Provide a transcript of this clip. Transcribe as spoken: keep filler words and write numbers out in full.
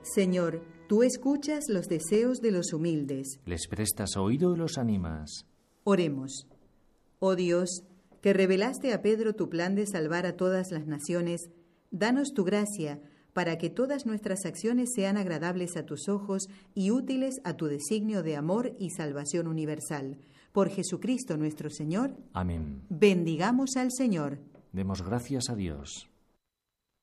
Señor, tú escuchas los deseos de los humildes. Les prestas oído y los animas. Oremos. Oh Dios, que revelaste a Pedro tu plan de salvar a todas las naciones, danos tu gracia para que todas nuestras acciones sean agradables a tus ojos y útiles a tu designio de amor y salvación universal. Por Jesucristo nuestro Señor. Amén. Bendigamos al Señor. Demos gracias a Dios.